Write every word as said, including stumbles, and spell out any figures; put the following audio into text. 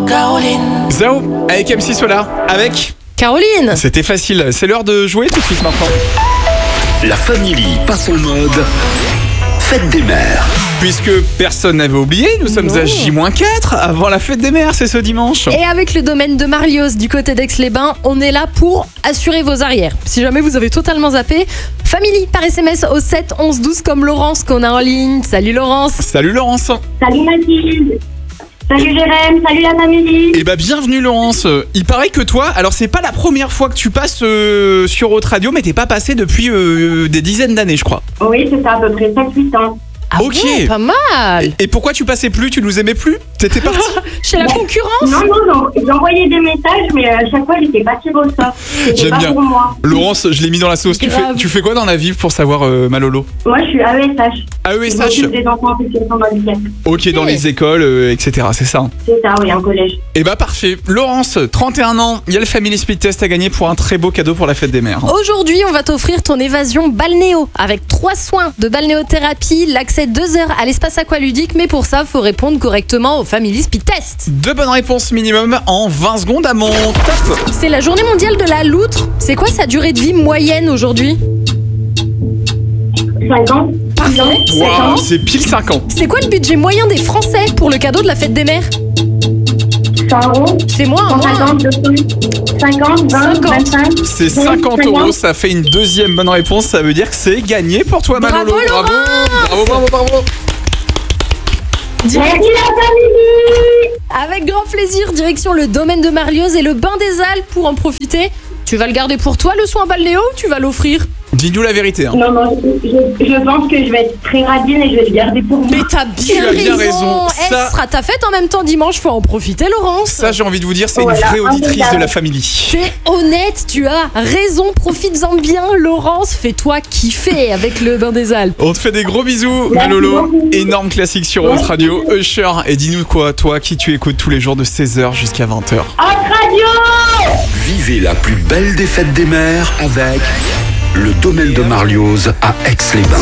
Caroline. Zao avec M six Solar, avec Caroline. C'était facile, c'est l'heure de jouer tout de suite maintenant. La Family passe en mode Fête des Mères. Puisque personne n'avait oublié, nous sommes Non. à J moins quatre avant la fête des mères, c'est ce dimanche. Et avec le domaine de Marlios du côté d'Aix-les-Bains, on est là pour assurer vos arrières. Si jamais vous avez totalement zappé, Family par S M S au sept onze douze comme Laurence qu'on a en ligne. Salut Laurence. Salut Laurence. Salut Mathilde. Salut Jérém. Salut la famille. Eh bah bienvenue Laurence. Il paraît que toi, alors c'est pas la première fois que tu passes euh, sur Haute Radio, mais t'es pas passé depuis euh, des dizaines d'années je crois. Oui, c'est ça, à peu près sept huit ans. Ah Ok. ouais, pas mal. Et pourquoi tu passais plus? Tu nous aimais plus? T'étais parti? Chez la concurrence. Non, non, non. J'envoyais des messages, mais à chaque fois, j'étais pas tirée au sort. C'était J'aime pas bien. pour moi. Laurence, je l'ai mis dans la sauce. Tu fais, Grave. tu fais quoi dans la vie pour savoir euh, Malolo? Moi, je suis A E S H. A E S Je H. m'occupe des enfants en situation de handicap. Ok, dans les écoles, euh, et cetera. C'est ça. C'est ça, oui, un collège. Et bah parfait. Laurence, trente et un ans, il y a le Family Speed Test à gagner pour un très beau cadeau pour la fête des mères. Aujourd'hui, on va t'offrir ton évasion balnéo avec trois soins de balnéothérapie, l'accès deux heures à l'espace aqualudique, mais pour ça, faut répondre correctement au Family Speed Test. Deux bonnes réponses minimum en vingt secondes à mon top. C'est la journée mondiale de la loutre. C'est quoi sa durée de vie moyenne aujourd'hui? cinq ans. Parfait. Waouh, c'est pile cinq ans. C'est quoi le budget moyen des Français pour le cadeau de la fête des mères? cent euros. C'est moi, cent moi. cinquante, deux cents. cinquante, vingt, cinquante. vingt-cinq. C'est cinquante euros, ça fait une deuxième bonne réponse, ça veut dire que c'est gagné pour toi Manolo. Bravo, bravo, bravo, bravo, bravo. Merci la famille. Avec grand plaisir, direction le domaine de Marlios et le bain des Alpes pour en profiter. Tu vas le garder pour toi le soin balnéo ou tu vas l'offrir? Dis-nous la vérité. Hein. Non, non, je, je, je pense que je vais être très radine et je vais le garder pour moi. Mais t'as bien, Tu as bien raison. Eh, Ça- ce sera ta fête en même temps dimanche, faut en profiter Laurence. Ça, j'ai envie de vous dire, c'est une Voilà, vraie auditrice impeccable. de la famille. Tu es honnête, tu as raison, profites-en bien Laurence, fais-toi kiffer avec le bain des Alpes. On te fait des gros bisous, Merci Manolo. beaucoup. Énorme classique sur Haute Radio. Usher, et dis-nous quoi, toi, qui tu écoutes tous les jours de seize heures jusqu'à vingt heures. Hot Radio. Vivez la plus belle des fêtes des mères avec le domaine de Marlios à Aix-les-Bains.